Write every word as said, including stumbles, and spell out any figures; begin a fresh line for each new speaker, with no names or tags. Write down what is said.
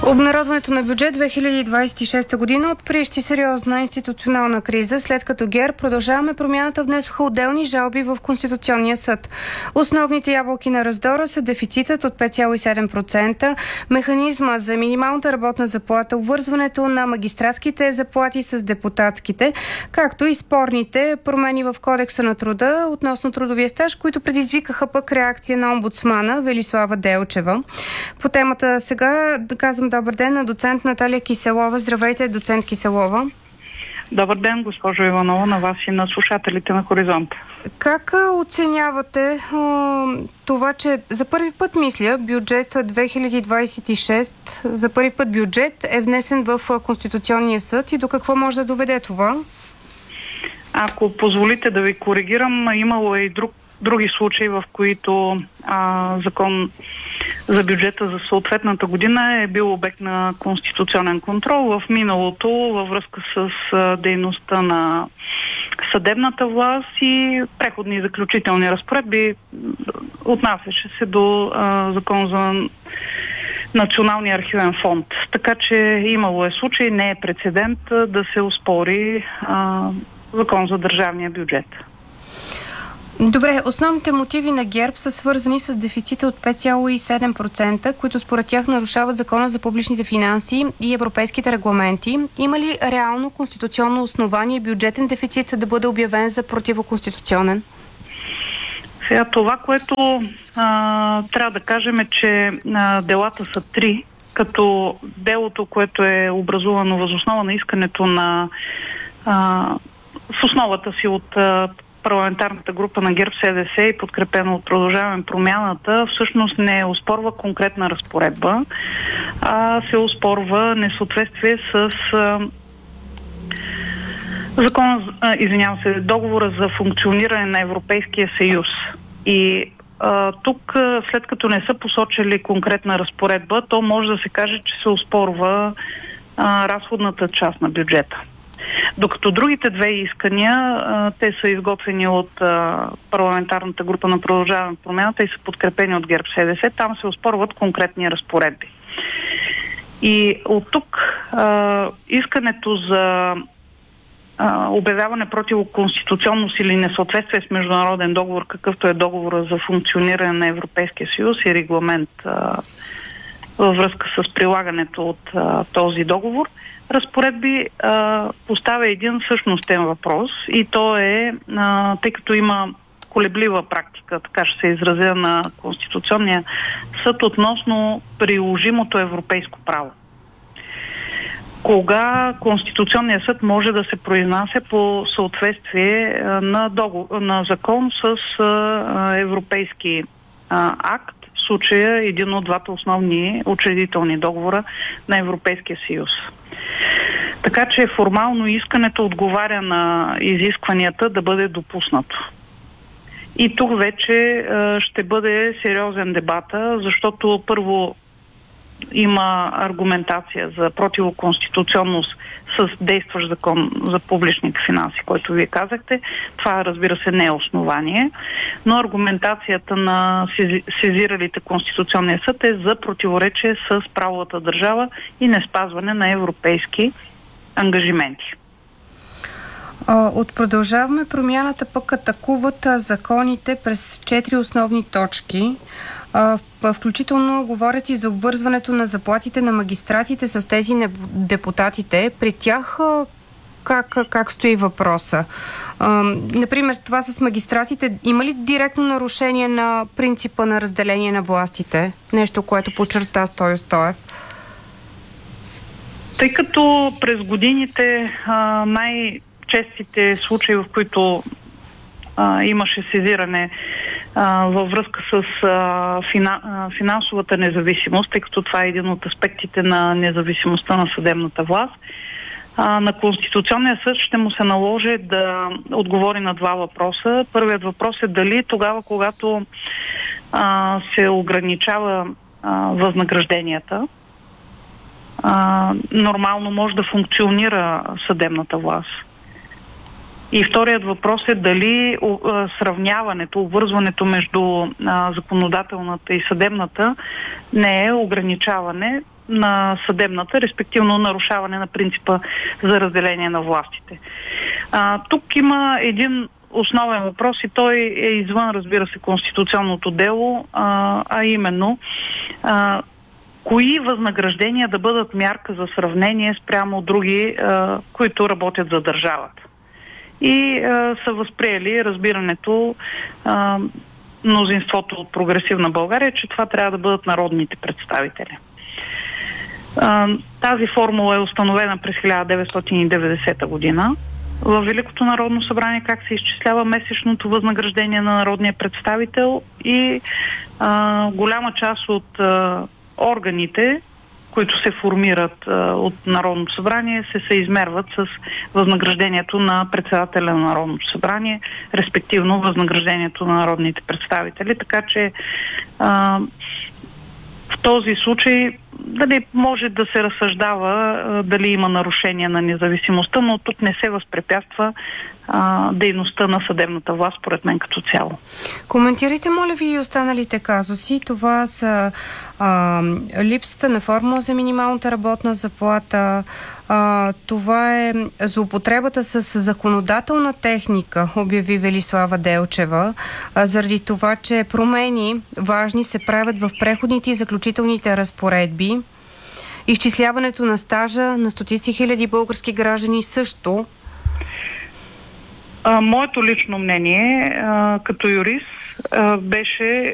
Обнародването на бюджет две хиляди двадесет и шеста година отприщи сериозна институционална криза, след като ГЕРБ Продължаваме промяната внесоха отделни жалби в Конституционния съд. Основните ябълки на раздора са дефицитът от пет цяло и седем процента, механизма за минималната работна заплата, обвързването на магистратските заплати с депутатските, както и спорните промени в Кодекса на труда относно трудовия стаж, които предизвикаха пък реакция на омбудсмана Велислава Делчева. По темата сега да казвам добър ден на доцент Наталия Киселова. Здравейте, доцент Киселова.
Добър ден, госпожо Иванова, на вас и на слушателите на Хоризонт.
Как оценявате а, това, че за първи път, мисля, бюджет две хиляди двадесет и шеста, за първи път бюджет е внесен в Конституционния съд и до какво може да доведе това?
Ако позволите да ви коригирам, имало е и друг, други случаи, в които а, закон за бюджета за съответната година е бил обект на конституционен контрол в миналото във връзка с а, дейността на съдебната власт и преходни и заключителни разпоредби. Отнасяше се до а, закон за Националния архивен фонд. Така че имало е случай, не е прецедент да се оспори а, закон за държавния бюджет.
Добре, основните мотиви на ГЕРБ са свързани с дефицита от пет цяло и седем процента, които според тях нарушават закона за публичните финанси и европейските регламенти. Има ли реално конституционно основание бюджетен дефицит да бъде обявен за противоконституционен?
Сега това, което а, трябва да кажем е, че а, делата са три, като делото, което е образувано въз основа на искането на а, в основата си от а, парламентарната група на ГЕРБ-СДС и подкрепено от Продължаваме промяната, всъщност не оспорва конкретна разпоредба, а се оспорва несъответствие с а, закона, а, извинявам се, договора за функциониране на Европейския съюз. И а, тук, след като не са посочили конкретна разпоредба, то може да се каже, че се оспорва а, разходната част на бюджета. Докато другите две искания, те са изготвени от парламентарната група на Продължаваме промяната и са подкрепени от ГЕРБ-СДС, там се оспорват конкретни разпоредби. И от тук искането за обявяване противоконституционност или несъответствие с международен договор, какъвто е договора за функциониране на Европейския съюз и регламент във връзка с прилагането от този договор, разпоредби а, поставя един същностен въпрос и то е, а, тъй като има колеблива практика, така ще се изразя, на Конституционния съд относно приложимото европейско право. Кога Конституционният съд може да се произнася по съответствие на, договор, на закон с а, европейски а, акт, в случая един от двата основни учредителни договора на Европейския съюз. Така че формално искането отговаря на изискванията да бъде допуснато. И тук вече е, ще бъде сериозен дебата, защото първо има аргументация за противоконституционност с действащ закон за публичните финанси, който вие казахте. Това, разбира се, не е основание, но аргументацията на сезиралите Конституционния съд е за противоречие с правовата държава и неспазване на европейски ангажименти.
От Продължаваме промяната пък атакуват законите през четири основни точки. Включително говорят и за обвързването на заплатите на магистратите с тези на депутатите. При тях как, как стои въпроса? Например, това с магистратите, има ли директно нарушение на принципа на разделение на властите? Нещо, което подчерта Стою Стоев.
Тъй като през годините а, най-честите случаи, в които а, имаше сезиране а, във връзка с а, фина, а, финансовата независимост, тъй като това е един от аспектите на независимостта на съдебната власт, а, на Конституционния съд ще му се наложи да отговори на два въпроса. Първият въпрос е дали тогава, когато а, се ограничава а, възнагражденията, А, нормално може да функционира съдебната власт. И вторият въпрос е дали сравняването, обвързването между законодателната и съдебната не е ограничаване на съдебната, респективно нарушаване на принципа за разделение на властите. А, тук има един основен въпрос и той е извън, разбира се, конституционното дело, а, а именно а, кои възнаграждения да бъдат мярка за сравнение спрямо други, а, които работят за държавата. И а, са възприели разбирането а, мнозинството от Прогресивна България, че това трябва да бъдат народните представители. А, тази формула е установена през хиляда деветстотин и деветдесета година в Великото народно събрание, как се изчислява месечното възнаграждение на народния представител и а, голяма част от а, органите, които се формират а, от Народното събрание, се съизмерват с възнаграждението на председателя на Народното събрание, респективно възнаграждението на народните представители. Така че а, в този случай дали може да се разсъждава а, дали има нарушение на независимостта, но тук не се възпрепятства а, дейността на съдебната власт, според мен като цяло.
Коментирайте, моля ви, и останалите казуси. Това са а, липсата на формула за минималната работна заплата, а, това е злоупотребата с законодателна техника, обяви Велислава Делчева, а, заради това, че промени важни се правят в преходните и заключителните разпоредби. Изчисляването на стажа на стотици хиляди български граждани също.
А, моето лично мнение а, като юрист а, беше